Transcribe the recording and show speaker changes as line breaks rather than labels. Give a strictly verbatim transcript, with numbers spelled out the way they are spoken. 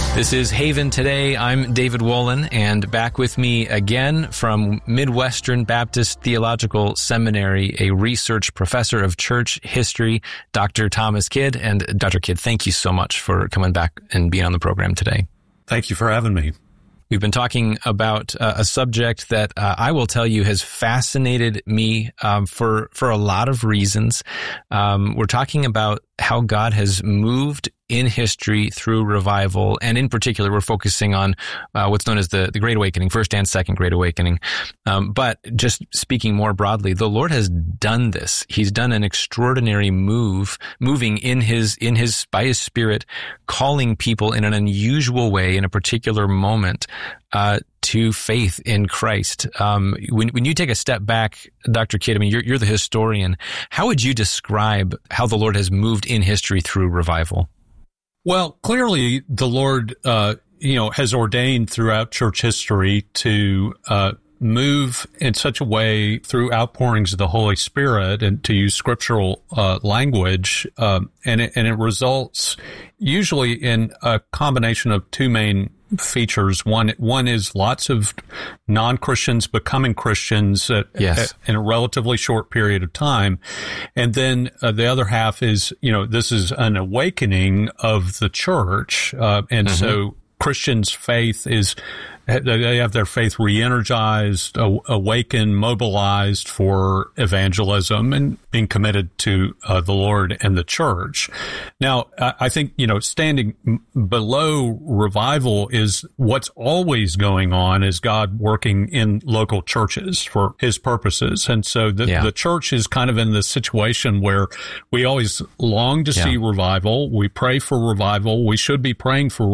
This is Haven Today. I'm David Wolin, and back with me again from Midwestern Baptist Theological Seminary, a research professor of church history, Doctor Thomas Kidd. And Doctor Kidd, thank you so much for coming back and being on the program today.
Thank you for having me.
We've been talking about uh, a subject that uh, I will tell you has fascinated me um, for for a lot of reasons. Um, we're talking about how God has moved in history through revival, and in particular, we're focusing on uh, what's known as the, the Great Awakening, First and Second Great Awakening. Um, but just speaking more broadly, the Lord has done this. He's done an extraordinary move, moving in his in his by His Spirit, calling people in an unusual way in a particular moment uh, to faith in Christ. Um, when when you take a step back, Doctor Kidd, I mean, you're you're the historian. How would you describe how the Lord has moved in history through revival?
Well, clearly the Lord, uh, you know, has ordained throughout church history to uh, move in such a way through outpourings of the Holy Spirit, and to use scriptural uh, language, um, and it, and it results usually in a combination of two main features. One, one is lots of non-Christians becoming Christians at,
yes.
at, in a relatively short period of time. And then uh, the other half is, you know, this is an awakening of the church. Uh, and mm-hmm. so Christians' faith is, they have their faith re-energized, awakened, mobilized for evangelism and being committed to uh, the Lord and the church. Now, I think, you know, standing below revival is what's always going on is God working in local churches for His purposes. And so the, yeah. the church is kind of in this situation where we always long to yeah. see revival. We pray for revival. We should be praying for